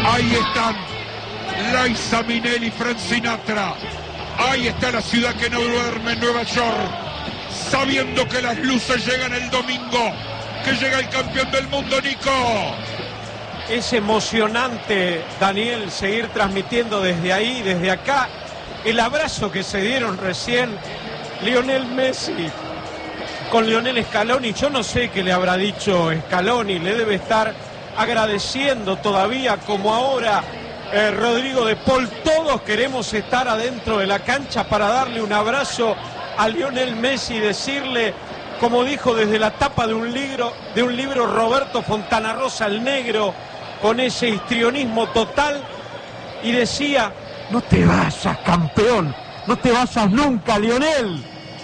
Ahí están Liza Minnelli y Frank Sinatra. Ahí está la ciudad que no duerme en Nueva York, sabiendo que las luces llegan el domingo, que llega el campeón del mundo, Nico. Es emocionante, Daniel, seguir transmitiendo desde ahí, desde acá, el abrazo que se dieron recién Lionel Messi con Lionel Scaloni. Yo no sé qué le habrá dicho Scaloni, le debe estar agradeciendo todavía, como ahora Rodrigo de Paul. Todos queremos estar adentro de la cancha para darle un abrazo a Lionel Messi y decirle, como dijo desde la tapa de un libro Roberto Fontana Rosa, el negro, con ese histrionismo total, y decía: no te vayas, campeón, no te vayas nunca, Lionel.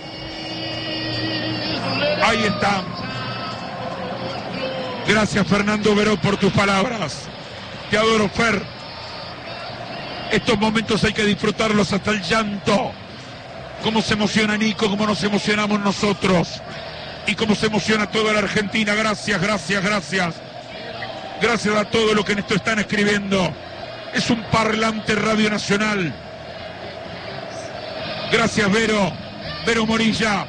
Ahí está. Gracias, Fernando Veró, por tus palabras. Te adoro, Fer. Estos momentos hay que disfrutarlos hasta el llanto. Cómo se emociona Nico, cómo nos emocionamos nosotros. Y cómo se emociona toda la Argentina. Gracias, gracias, gracias. Gracias a todos los que en esto están escribiendo. Es un parlante Radio Nacional. Gracias, Vero. Vero Morilla.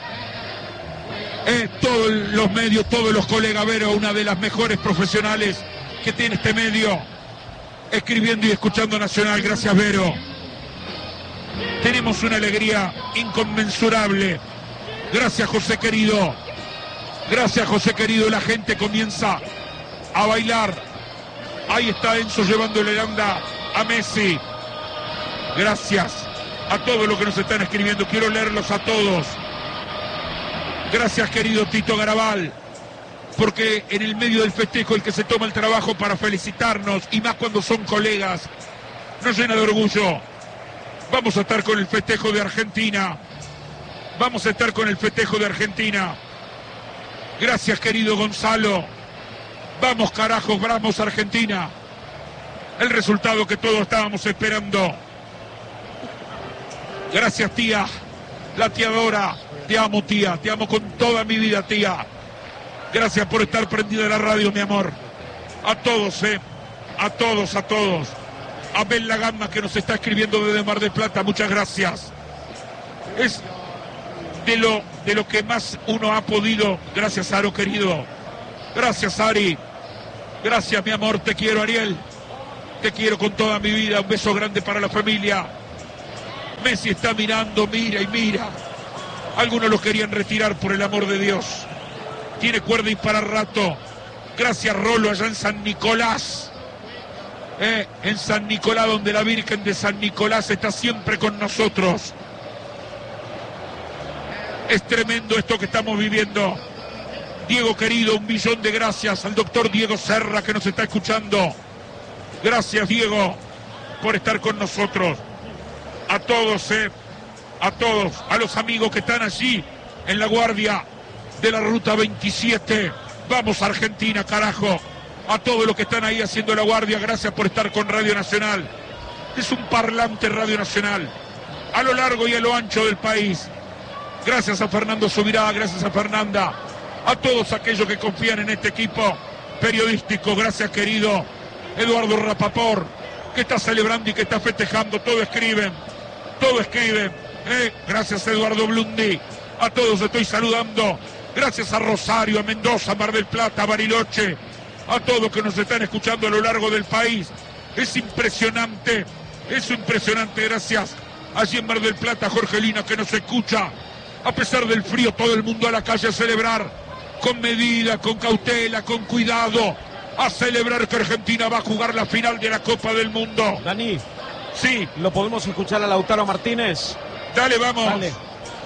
Todos los medios, todos los colegas. Vero, una de las mejores profesionales que tiene este medio, escribiendo y escuchando Nacional. Gracias, Vero. Tenemos una alegría inconmensurable. Gracias, José querido. Gracias, José querido. La gente comienza a bailar. Ahí está Enzo llevándole la onda a Messi. Gracias a todos los que nos están escribiendo. Quiero leerlos a todos. Gracias, querido Tito Garabal, porque en el medio del festejo el que se toma el trabajo para felicitarnos, y más cuando son colegas, nos llena de orgullo. Vamos a estar con el festejo de Argentina. Vamos a estar con el festejo de Argentina. Gracias, querido Gonzalo. Vamos, carajos, vamos, Argentina. El resultado que todos estábamos esperando. Gracias, tía. La tía Dora. Te amo, tía. Te amo con toda mi vida, tía. Gracias por estar prendida a la radio, mi amor. A todos, a todos, a todos. A Bel La Gama, que nos está escribiendo desde Mar del Plata. Muchas gracias. Es de lo que más uno ha podido. Gracias, Aro, querido. Gracias, Ari. Gracias, mi amor. Te quiero, Ariel. Te quiero con toda mi vida. Un beso grande para la familia. Messi está mirando, mira y mira. Algunos lo querían retirar, por el amor de Dios. Tiene cuerda y para rato. Gracias, Rolo, allá en San Nicolás. En San Nicolás, donde la Virgen de San Nicolás está siempre con nosotros. Es tremendo esto que estamos viviendo. Diego querido, 1.000.000 de gracias al doctor Diego Serra, que nos está escuchando. Gracias, Diego, por estar con nosotros. A todos, a todos, a los amigos que están allí en la guardia de la ruta 27. Vamos, Argentina, carajo. A todos los que están ahí haciendo la guardia, gracias por estar con Radio Nacional. Es un parlante Radio Nacional a lo largo y a lo ancho del país. Gracias a Fernando Subirá, gracias a Fernanda, a todos aquellos que confían en este equipo periodístico. Gracias, querido Eduardo Rapaport, que está celebrando y que está festejando. Todo escriben, todo escriben. Gracias, Eduardo Blundi. A todos estoy saludando. Gracias a Rosario, a Mendoza, a Mar del Plata, a Bariloche, a todos que nos están escuchando a lo largo del país. Es impresionante, gracias. Allí en Mar del Plata, Jorgelina, que nos escucha. A pesar del frío, todo el mundo a la calle a celebrar, con medida, con cautela, con cuidado, a celebrar que Argentina va a jugar la final de la Copa del Mundo. Dani, sí, ¿lo podemos escuchar a Lautaro Martínez? Dale, vamos. Dale.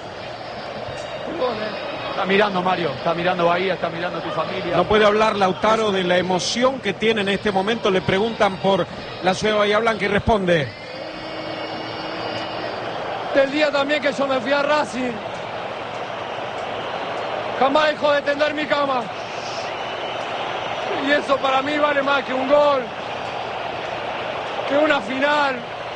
Está mirando, Mario, está mirando Bahía, está mirando tu familia. No puede hablar Lautaro de la emoción que tiene en este momento. Le preguntan por la ciudad de Bahía Blanca y responde: del día también que yo me fui a Racing, jamás dejó de tender mi cama. Y eso para mí vale más que un gol, que una final.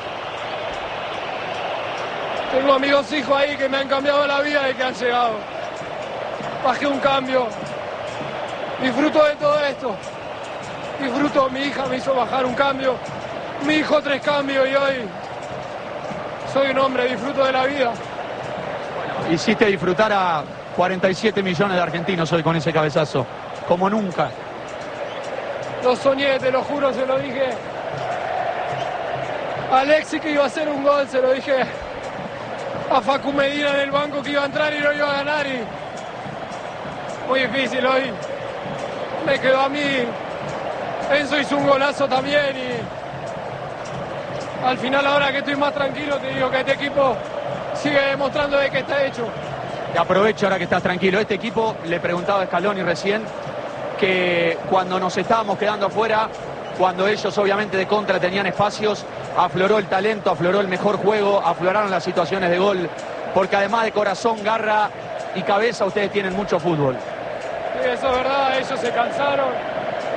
Tengo amigos hijos ahí que me han cambiado la vida y que han llegado. Bajé un cambio. Disfruto de todo esto. Disfruto, mi hija me hizo bajar un cambio. mi hijo 3 cambios y hoy soy un hombre, disfruto de la vida. Hiciste disfrutar a 47 millones de argentinos hoy con ese cabezazo, como nunca. Lo soñé, te lo juro, se lo dije a Alexis que iba a hacer un gol, se lo dije a Facu Medina en el banco que iba a entrar y no iba a ganar. Y muy difícil hoy. Me quedó a mí. Enzo hizo un golazo también y al final, ahora que estoy más tranquilo, te digo que este equipo sigue demostrando de que está hecho. Y aprovecho ahora que estás tranquilo. Este equipo, le preguntaba a Scaloni recién, que cuando nos estábamos quedando afuera, cuando ellos obviamente de contra tenían espacios, afloró el talento, afloró el mejor juego, afloraron las situaciones de gol, porque además de corazón, garra y cabeza, ustedes tienen mucho fútbol. Sí, eso es verdad, ellos se cansaron.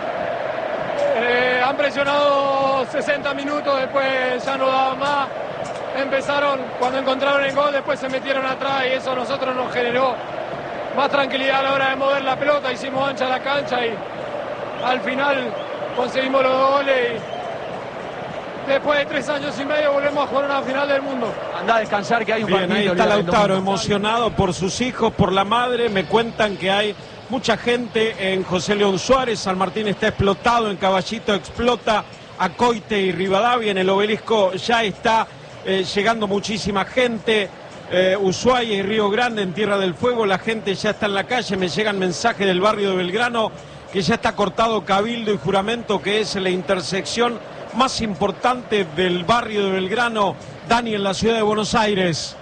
Han presionado 60 minutos, después ya no daban más. Empezaron, cuando encontraron el gol, después se metieron atrás y eso a nosotros nos generó más tranquilidad a la hora de mover la pelota. Hicimos ancha la cancha y al final conseguimos los 2 goles y después de 3 años y medio volvemos a jugar una final del mundo. Anda a descansar, que hay un Bien, partido. ahí está Lautaro, emocionado por sus hijos, por la madre. Me cuentan que hay mucha gente en José León Suárez. San Martín está explotado, en Caballito explota, Acoite y Rivadavia. En el Obelisco ya está llegando muchísima gente. Ushuaia y Río Grande, en Tierra del Fuego, la gente ya está en la calle. Me llegan mensajes del barrio de Belgrano que ya está cortado Cabildo y Juramento, que es la intersección más importante del barrio de Belgrano, Dani, en la ciudad de Buenos Aires.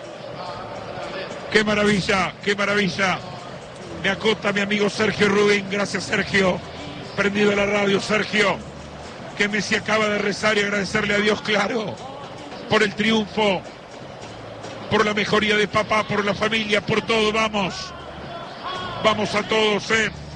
Qué maravilla, qué maravilla. Me acota mi amigo Sergio Rubín. Gracias, Sergio. Prendido la radio, Sergio. Que Messi acaba de rezar y agradecerle a Dios, claro, por el triunfo, por la mejoría de papá, por la familia, por todo. Vamos. Vamos a todos,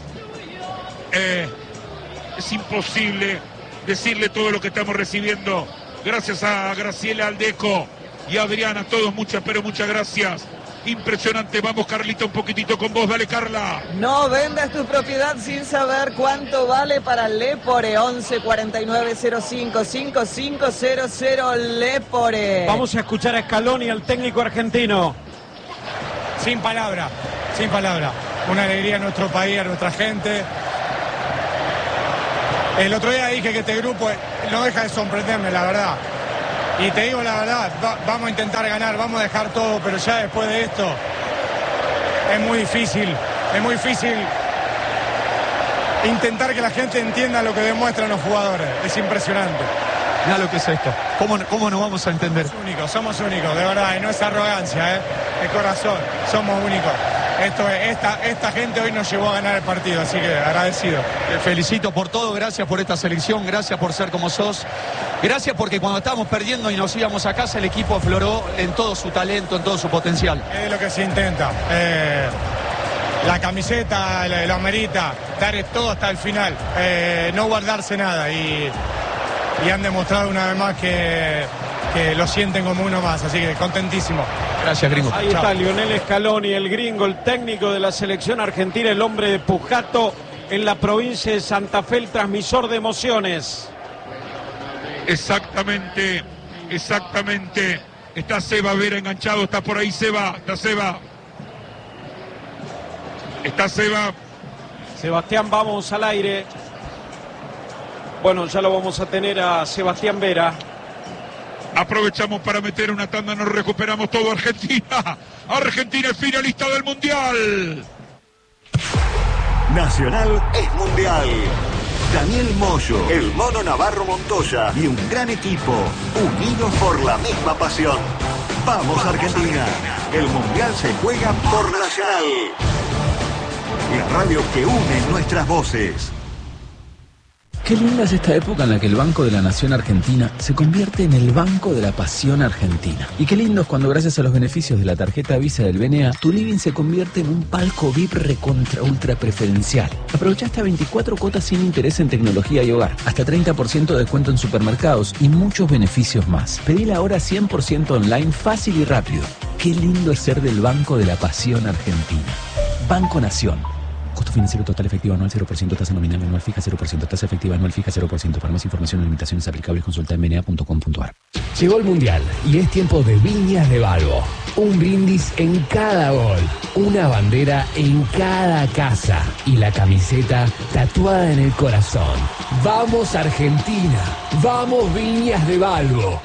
es imposible decirle todo lo que estamos recibiendo. Gracias a Graciela Aldeco y a Adriana, a todos, muchas, pero muchas gracias. Impresionante. Vamos, Carlita, un poquitito con vos. Dale, Carla. No vendas tu propiedad sin saber cuánto vale para Lepore. 11 49 05 5500 Lepore. Vamos a escuchar a Scaloni, al técnico argentino. Sin palabra, sin palabra. Una alegría a nuestro país, a nuestra gente. El otro día dije que este grupo no deja de sorprenderme, la verdad. Y te digo la verdad, vamos a intentar ganar, vamos a dejar todo, pero ya después de esto es muy difícil intentar que la gente entienda lo que demuestran los jugadores. Es impresionante. Mira lo que es esto. ¿Cómo nos vamos a entender? Somos únicos, de verdad, y no es arrogancia, es corazón, somos únicos. Esta gente hoy nos llevó a ganar el partido, así que agradecido. Te felicito por todo, gracias por esta selección, gracias por ser como sos. Gracias porque cuando estábamos perdiendo y nos íbamos a casa, el equipo afloró en todo su talento, en todo su potencial. Es lo que se intenta. La camiseta lo amerita, dar todo hasta el final, no guardarse nada. Y han demostrado una vez más que lo sienten como uno más, así que contentísimo. Gracias, gringo. Ahí está Lionel Scaloni, el gringo, el técnico de la selección argentina, el hombre de Pujato en la provincia de Santa Fe, el transmisor de emociones. Exactamente, exactamente. Está Seba Vera enganchado, está por ahí Seba, está Seba. Está Seba. Sebastián, vamos al aire. Bueno, ya lo vamos a tener a Sebastián Vera. Aprovechamos para meter una tanda, nos recuperamos todo. Argentina. Argentina es finalista del Mundial. Nacional es Mundial. Daniel Moyo, el Mono Navarro Montoya y un gran equipo, unidos por la misma pasión. Vamos, Argentina. El Mundial se juega por Nacional. La radio que une nuestras voces. Qué linda es esta época en la que el Banco de la Nación Argentina se convierte en el Banco de la Pasión Argentina. Y qué lindo es cuando, gracias a los beneficios de la tarjeta Visa del BNA, tu living se convierte en un palco VIP recontra ultra preferencial. Aprovecha hasta 24 cuotas sin interés en tecnología y hogar, hasta 30% de descuento en supermercados y muchos beneficios más. Pedila ahora 100% online, fácil y rápido. Qué lindo es ser del Banco de la Pasión Argentina. Banco Nación. Costo financiero total efectivo anual 0%, tasa nominal anual fija 0%, tasa efectiva anual fija 0%. Para más información o limitaciones aplicables consulta en bna.com.ar. Llegó el Mundial y es tiempo de Viñas de Balbo. Un brindis en cada gol, una bandera en cada casa y la camiseta tatuada en el corazón. ¡Vamos Argentina! ¡Vamos Viñas de Balbo!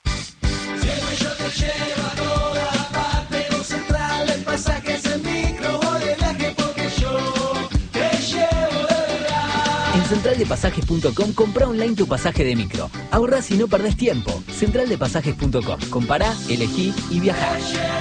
En centraldepasajes.com compra online tu pasaje de micro. Ahorrás y no perdés tiempo. Centraldepasajes.com. Compará, elegí y viajá.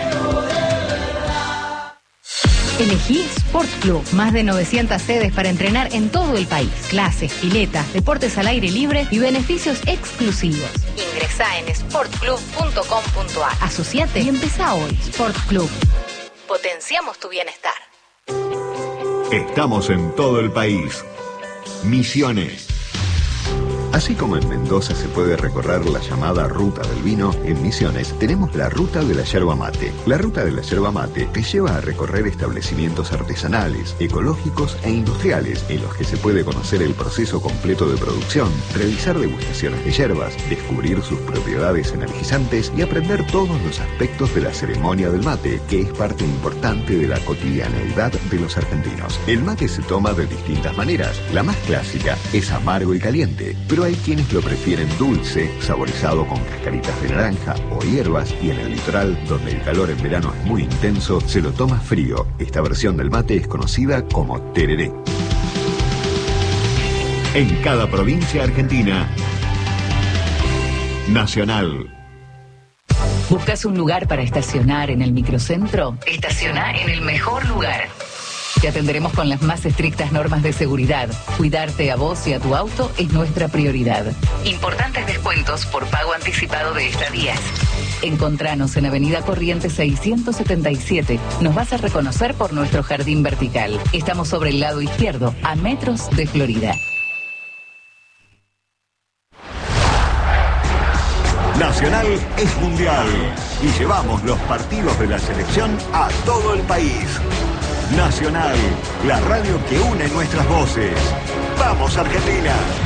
Elegí Sport Club. Más de 900 sedes para entrenar en todo el país. Clases, piletas, deportes al aire libre y beneficios exclusivos. Ingresá en sportclub.com.ar. Asociate y empezá hoy. Sport Club. Potenciamos tu bienestar. Estamos en todo el país. Misiones. Así como en Mendoza se puede recorrer la llamada Ruta del Vino, en Misiones tenemos la Ruta de la Yerba Mate. La Ruta de la Yerba Mate te lleva a recorrer establecimientos artesanales, ecológicos e industriales, en los que se puede conocer el proceso completo de producción, realizar degustaciones de yerbas, descubrir sus propiedades energizantes y aprender todos los aspectos de la ceremonia del mate, que es parte importante de la cotidianeidad de los argentinos. El mate se toma de distintas maneras. La más clásica es amargo y caliente, pero hay quienes lo prefieren dulce, saborizado con cascaritas de naranja o hierbas, y en el litoral, donde el calor en verano es muy intenso, se lo toma frío. Esta versión del mate es conocida como tereré. En cada provincia argentina, Nacional. ¿Buscas un lugar para estacionar en el microcentro? Estaciona en el mejor lugar. Te atenderemos con las más estrictas normas de seguridad. Cuidarte a vos y a tu auto es nuestra prioridad. Importantes descuentos por pago anticipado de estadías. Encontranos en Avenida Corrientes 677. Nos vas a reconocer por nuestro jardín vertical. Estamos sobre el lado izquierdo, a metros de Florida. Nacional es mundial y llevamos los partidos de la selección a todo el país. Nacional, la radio que une nuestras voces. ¡Vamos, Argentina!